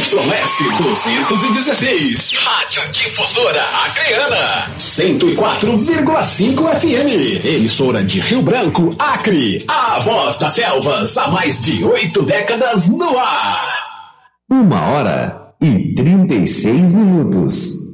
YS 216, Rádio Difusora Acreana, 104,5 FM, emissora de Rio Branco, Acre, a voz das selvas, há mais de 8 décadas no ar. 1h36.